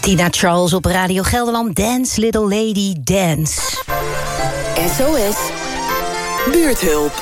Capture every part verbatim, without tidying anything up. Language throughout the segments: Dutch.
Tina Charles op Radio Gelderland. Dance, little lady, dance. S O S Buurthulp.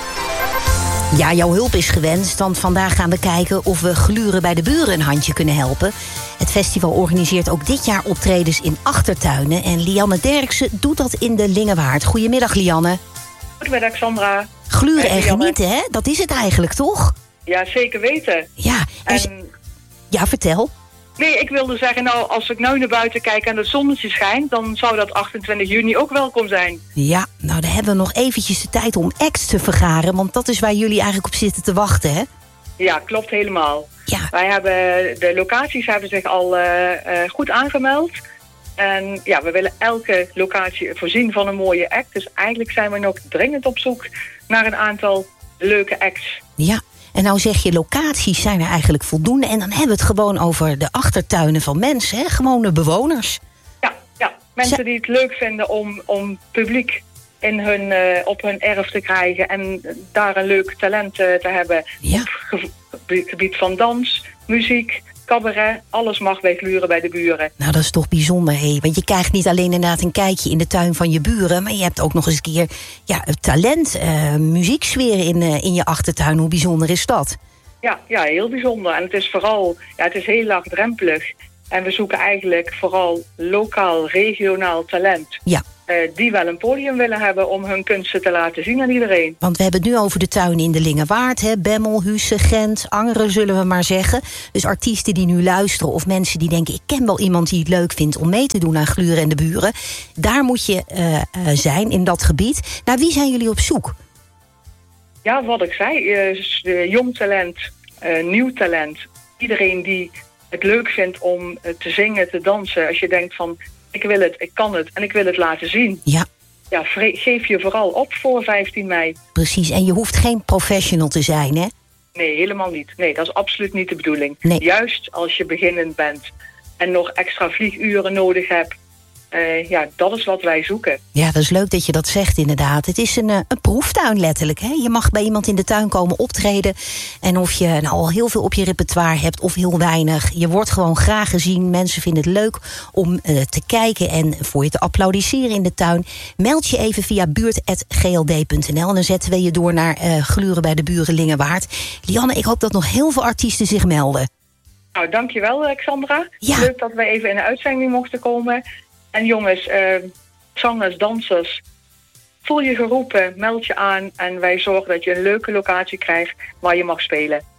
Ja, jouw hulp is gewenst, want vandaag gaan we kijken of we gluren bij de buren een handje kunnen helpen. Het festival organiseert ook dit jaar optredens in achtertuinen. En Lianne Derksen doet dat in de Lingewaard. Goedemiddag, Lianne. Goedemiddag, Sandra. Gluren en genieten, hè? Dat is het eigenlijk, toch? Ja, zeker weten. Ja, en... en... ja, vertel. Nee, ik wilde zeggen, nou, als ik nu naar buiten kijk en het zonnetje schijnt, dan zou dat achtentwintig juni ook welkom zijn. Ja, nou, dan hebben we nog eventjes de tijd om acts te vergaren, want dat is waar jullie eigenlijk op zitten te wachten, hè? Ja, klopt helemaal. Ja. Wij hebben, de locaties hebben zich al uh, uh, goed aangemeld. En ja, we willen elke locatie voorzien van een mooie act. Dus eigenlijk zijn we nog dringend op zoek naar een aantal leuke acts. Ja. En nou zeg je, locaties zijn er eigenlijk voldoende. En dan hebben we het gewoon over de achtertuinen van mensen, hè? Gewone bewoners. Ja, ja. Mensen die het leuk vinden om, om publiek in hun, uh, op hun erf te krijgen en daar een leuk talent uh, te hebben. Ja. Op ge- gebied van dans, muziek, cabaret, alles mag bij gluren bij de buren. Nou, dat is toch bijzonder, hé. Want je krijgt niet alleen inderdaad een kijkje in de tuin van je buren, maar je hebt ook nog eens een keer ja, het talent, uh, muzieksfeer in, uh, in je achtertuin. Hoe bijzonder is dat? Ja, ja, heel bijzonder. En het is vooral, ja, het is heel laagdrempelig. En we zoeken eigenlijk vooral lokaal, regionaal talent. Ja. Uh, die wel een podium willen hebben om hun kunsten te laten zien aan iedereen. Want we hebben het nu over de tuinen in de Lingewaard, hè? Bemmel, Husse, Gent, Angeren zullen we maar zeggen. Dus artiesten die nu luisteren of mensen die denken, ik ken wel iemand die het leuk vindt om mee te doen aan Gluren en de Buren. Daar moet je uh, uh, zijn, in dat gebied. Naar wie zijn jullie op zoek? Ja, wat ik zei, uh, jong talent, uh, nieuw talent. Iedereen die het leuk vindt om uh, te zingen, te dansen. Als je denkt van, ik wil het, ik kan het en ik wil het laten zien. Ja. Ja, geef je vooral op voor vijftien mei. Precies, en je hoeft geen professional te zijn, hè? Nee, helemaal niet. Nee, dat is absoluut niet de bedoeling. Nee. Juist als je beginnend bent en nog extra vlieguren nodig hebt. Uh, ja, dat is wat wij zoeken. Ja, dat is leuk dat je dat zegt, inderdaad. Het is een, een proeftuin, letterlijk. Hè? Je mag bij iemand in de tuin komen optreden. En of je nou al heel veel op je repertoire hebt of heel weinig. Je wordt gewoon graag gezien. Mensen vinden het leuk om uh, te kijken en voor je te applaudisseren in de tuin. Meld je even via buurt punt g l d punt n l. En dan zetten we je door naar uh, Gluren bij de Buren Lingewaard. Lianne, ik hoop dat nog heel veel artiesten zich melden. Nou, dankjewel, Alexandra. Ja. Leuk dat we even in de uitzending mochten komen. En jongens, uh, zangers, dansers, voel je geroepen, meld je aan en wij zorgen dat je een leuke locatie krijgt waar je mag spelen.